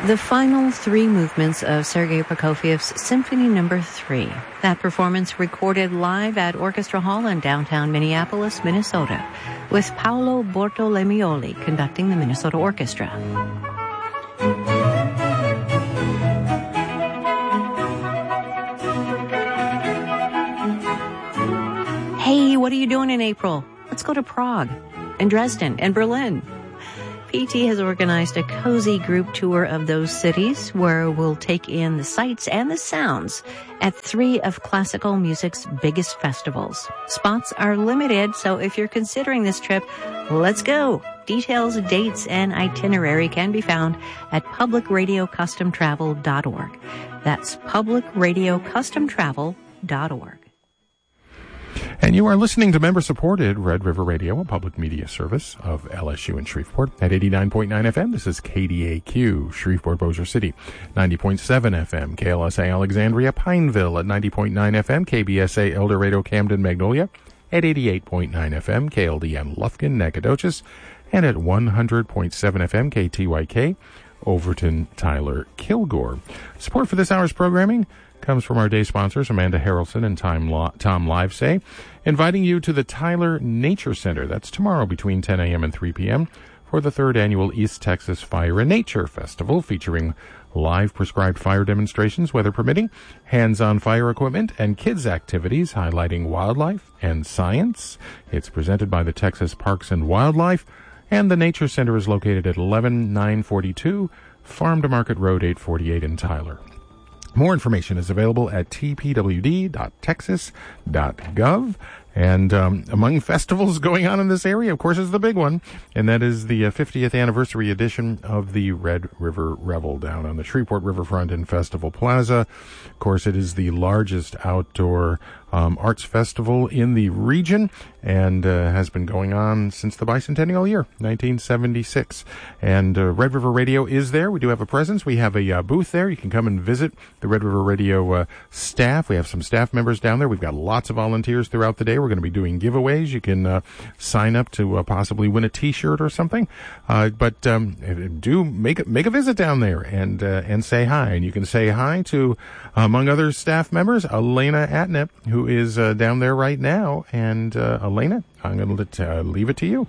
The final three movements of Sergei Prokofiev's Symphony No. 3. That performance recorded live at Orchestra Hall in downtown Minneapolis, Minnesota, with Paolo Bortolemioli conducting the Minnesota Orchestra. Hey, what are you doing in April? Let's go to Prague and Dresden and Berlin. PT has organized a cozy group tour of those cities where we'll take in the sights and the sounds at three of classical music's biggest festivals. Spots are limited, so if you're considering this trip, let's go. Details, dates, and itinerary can be found at publicradiocustomtravel.org. That's publicradiocustomtravel.org. And you are listening to member-supported Red River Radio, a public media service of LSU in Shreveport at 89.9 FM. This is KDAQ, Shreveport, Bossier City, 90.7 FM, KLSA Alexandria, Pineville at 90.9 FM, KBSA El Dorado, Camden, Magnolia at 88.9 FM, KLDN Lufkin, Nacogdoches, and at 100.7 FM, KTYK, Overton, Tyler, Kilgore. Support for this hour's programming comes from our day sponsors, Amanda Harrelson and Tom Livesay, inviting you to the Tyler Nature Center. That's tomorrow between 10 a.m. and 3 p.m. for the 3rd Annual East Texas Fire and Nature Festival, featuring live prescribed fire demonstrations, weather permitting, hands-on fire equipment, and kids' activities highlighting wildlife and science. It's presented by the Texas Parks and Wildlife, and the Nature Center is located at 11942 Farm to Market Road 848 in Tyler. More information is available at tpwd.texas.gov. And among festivals going on in this area, of course, is the big one, and that is the 50th anniversary edition of the Red River Revel down on the Shreveport Riverfront in Festival Plaza. Of course, it is the largest outdoor arts festival in the region and has been going on since the bicentennial year, 1976. And Red River Radio is there. We do have a presence. We have a booth there. You can come and visit the Red River Radio staff. We have some staff members down there. We've got lots of volunteers throughout the day. We're going to be doing giveaways. You can sign up to possibly win a T-shirt or something. But do make a visit down there and say hi. And you can say hi to, among other staff members, Elena Atnip, who is down there right now. And Elena, I'm going to leave it to you.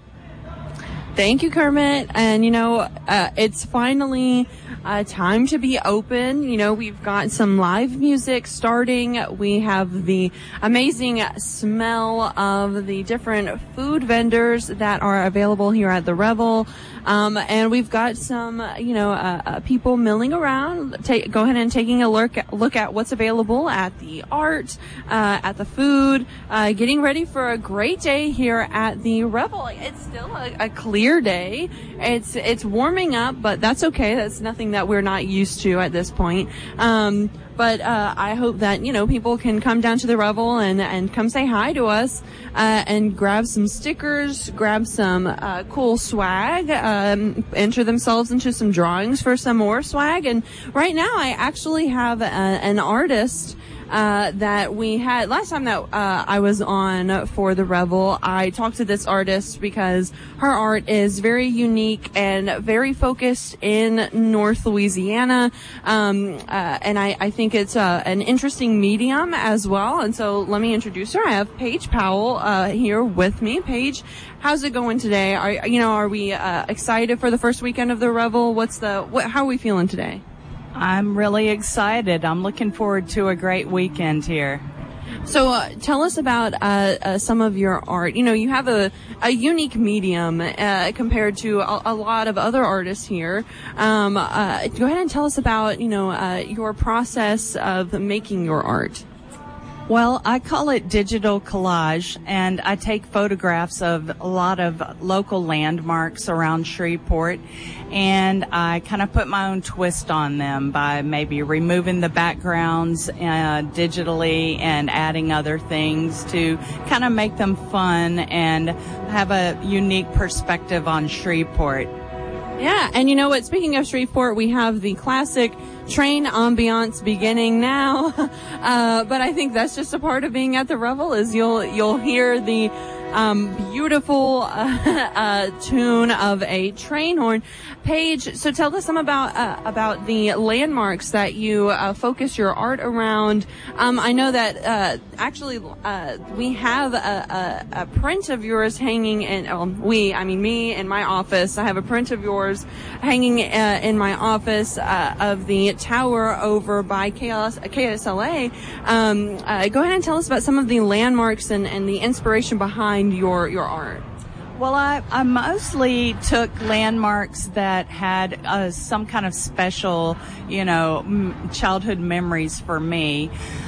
Thank you, Kermit. And, it's finally time to be open. We've got some live music starting. We have the amazing smell of the different food vendors that are available here at the Revel. And we've got some, people milling around, go ahead and taking a look at what's available at the art, at the food, getting ready for a great day here at the Revel. It's still a clear day. It's warming up, but that's okay. That's nothing that we're not used to at this point. But I hope that, people can come down to the Revel and come say hi to us, and grab some stickers, grab some cool swag, enter themselves into some drawings for some more swag. And right now I actually have an artist that we had last time that I was on for the Revel. I talked to this artist because her art is very unique and very focused in North Louisiana, and I think it's an interesting medium as well. And so let me introduce her. I have Paige Powell here with me. Paige, how's it going today? Are we excited for the first weekend of the Revel? How are we feeling today? I'm really excited. I'm looking forward to a great weekend here. So tell us about some of your art. You have a unique medium compared to a lot of other artists here. Go ahead and tell us about, your process of making your art. Well, I call it digital collage, and I take photographs of a lot of local landmarks around Shreveport, and I kind of put my own twist on them by maybe removing the backgrounds digitally and adding other things to kind of make them fun and have a unique perspective on Shreveport. Yeah, and you know what? Speaking of Shreveport, we have the classic train ambiance beginning now. But I think that's just a part of being at the Revel, is you'll hear the beautiful tune of a train horn. Paige, so tell us some about the landmarks that you focus your art around. I know that actually we have a print of yours hanging in, me in my office. I have a print of yours hanging in my office of the tower over by KSLA. Go ahead and tell us about some of the landmarks and the inspiration behind your art. Well, I mostly took landmarks that had some kind of special, childhood memories for me.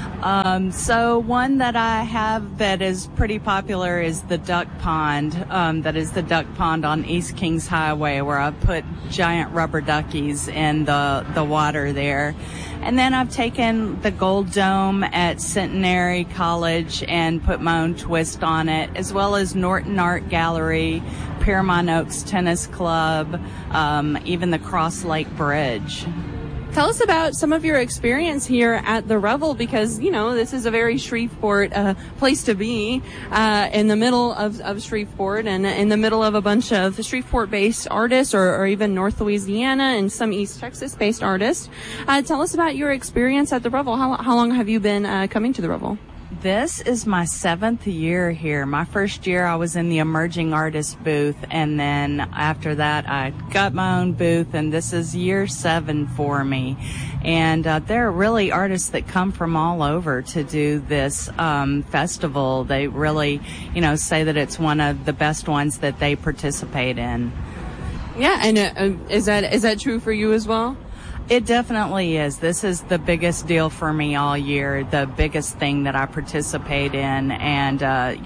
So one that I have that is pretty popular is the duck pond. That is the duck pond on East Kings Highway, where I put giant rubber duckies in the water there. And then I've taken the Gold Dome at Centenary College and put my own twist on it, as well as Norton Art Gallery, Piermont Oaks Tennis Club, even the Cross Lake Bridge. Tell us about some of your experience here at the Revel, because, this is a very Shreveport place to be, in the middle of Shreveport and in the middle of a bunch of Shreveport-based artists or even North Louisiana and some East Texas-based artists. Tell us about your experience at the Revel. How long have you been coming to the Revel? This is my 7th year here. My first year I was in the emerging artist booth, and then after that I got my own booth, and this is year 7 for me. And there are really artists that come from all over to do this festival. They really, say that it's one of the best ones that they participate in. Yeah, and is that true for you as well? It definitely is. This is the biggest deal for me all year, the biggest thing that I participate in, and,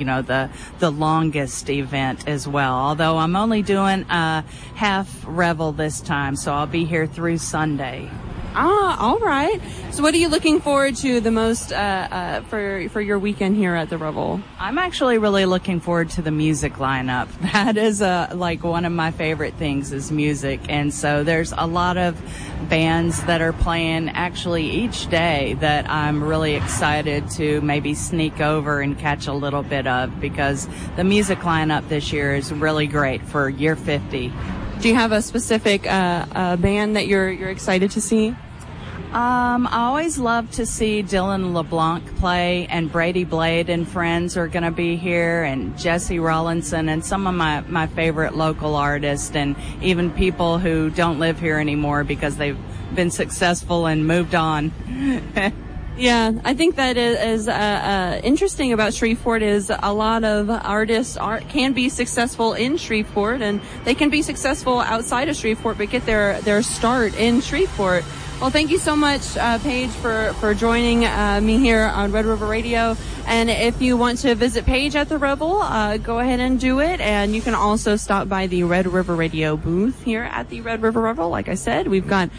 the longest event as well. Although I'm only doing a half Revel this time, so I'll be here through Sunday. All right. So what are you looking forward to the most for your weekend here at the Revel? I'm actually really looking forward to the music lineup. That is one of my favorite things is music. And so there's a lot of bands that are playing actually each day that I'm really excited to maybe sneak over and catch a little bit of, because the music lineup this year is really great for year 50. Do you have a specific band that you're excited to see? I always love to see Dylan LeBlanc play, and Brady Blade and friends are going to be here, and Jesse Rollinson, and some of my favorite local artists, and even people who don't live here anymore because they've been successful and moved on. Yeah, I think that is interesting about Shreveport is a lot of artists can be successful in Shreveport, and they can be successful outside of Shreveport but get their start in Shreveport. Well, thank you so much, Paige, for joining me here on Red River Radio. And if you want to visit Paige at the Revel, go ahead and do it. And you can also stop by the Red River Radio booth here at the Red River Revel. Like I said, we've got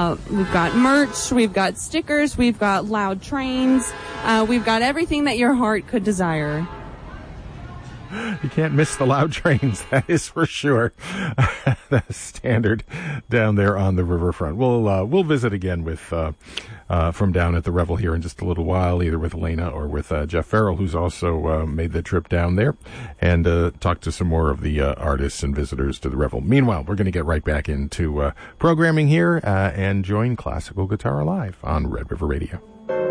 merch, we've got stickers, we've got loud trains, we've got everything that your heart could desire. You can't miss the loud trains, that is for sure. That's standard down there on the riverfront. We'll visit again with from down at the Revel here in just a little while, either with Elena or with Jeff Farrell, who's also made the trip down there, and talk to some more of the artists and visitors to the Revel. Meanwhile, we're going to get right back into programming here and join Classical Guitar Live on Red River Radio.